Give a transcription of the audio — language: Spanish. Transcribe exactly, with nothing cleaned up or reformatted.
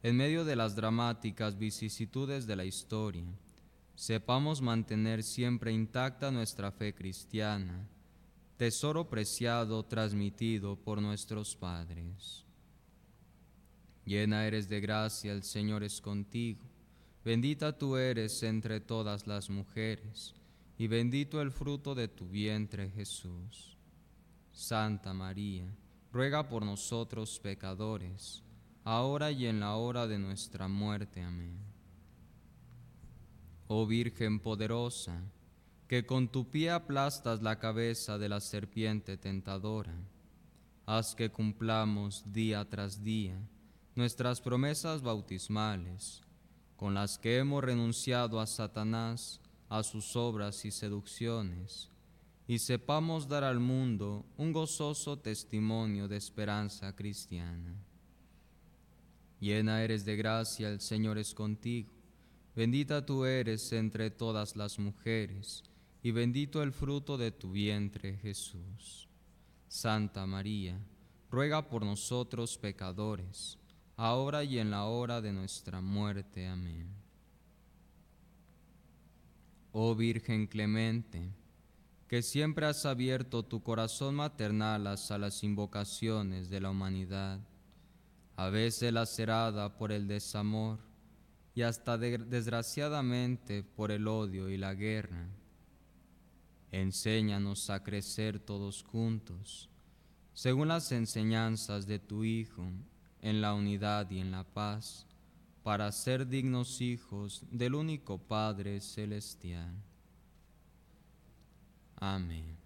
en medio de las dramáticas vicisitudes de la historia, sepamos mantener siempre intacta nuestra fe cristiana, tesoro preciado transmitido por nuestros padres. Llena eres de gracia, el Señor es contigo. Bendita tú eres entre todas las mujeres, y bendito el fruto de tu vientre, Jesús. Santa María, ruega por nosotros pecadores, ahora y en la hora de nuestra muerte. Amén. Oh Virgen poderosa, que con tu pie aplastas la cabeza de la serpiente tentadora, haz que cumplamos día tras día nuestras promesas bautismales, con las que hemos renunciado a Satanás, a sus obras y seducciones, y sepamos dar al mundo un gozoso testimonio de esperanza cristiana. Llena eres de gracia, el Señor es contigo. Bendita tú eres entre todas las mujeres, y bendito el fruto de tu vientre, Jesús. Santa María, ruega por nosotros pecadores, ahora y en la hora de nuestra muerte. Amén. Oh Virgen clemente, que siempre has abierto tu corazón maternal a las invocaciones de la humanidad, a veces lacerada por el desamor y hasta de, desgraciadamente por el odio y la guerra. Enséñanos a crecer todos juntos, según las enseñanzas de tu Hijo, en la unidad y en la paz, para ser dignos hijos del único Padre celestial. Amén.